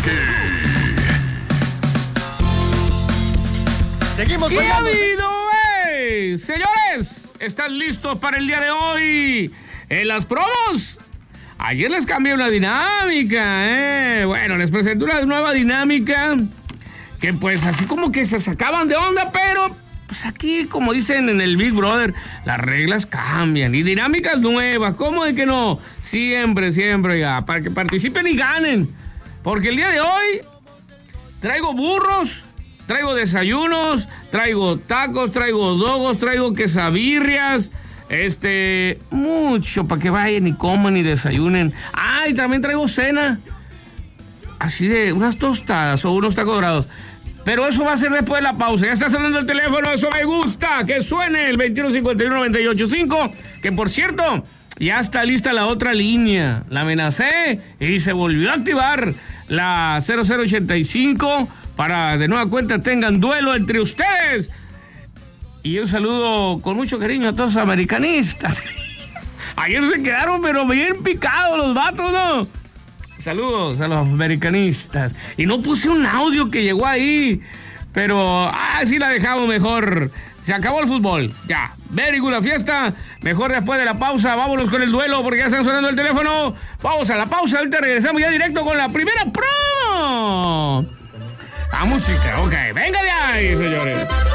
Seguimos ¿Qué ha bailando. habido, señores? ¿Están listos para el día de hoy? En las promos. Ayer les cambié una dinámica, Bueno, les presenté una nueva dinámica que pues así como que se sacaban de onda, pero pues aquí, como dicen en el Big Brother, las reglas cambian y dinámicas nuevas. ¿Cómo de que no? Siempre, ya, para que participen y ganen. Porque el día de hoy traigo burros, traigo desayunos, traigo tacos, traigo dogos, traigo quesabirrias, mucho para que vayan y coman y desayunen. Ah, y también traigo cena, así de unas tostadas o unos tacos dorados. Pero eso va a ser después de la pausa. Ya está sonando el teléfono, eso me gusta. Que suene el 2151-985. Que por cierto, ya está lista la otra línea. La amenacé y se volvió a activar la 0085 para de nueva cuenta tengan duelo entre ustedes. Y un saludo con mucho cariño a todos los americanistas. Ayer se quedaron pero bien picados los vatos, ¿no? Saludos a los americanistas. Y no puse un audio que llegó ahí, pero sí la dejamos mejor. Se acabó el fútbol, ya. Very good la fiesta. Mejor después de la pausa, vámonos con el duelo porque ya están sonando el teléfono. Vamos a la pausa, ahorita regresamos ya directo con la primera promo. La música, ok. Venga de ahí, señores.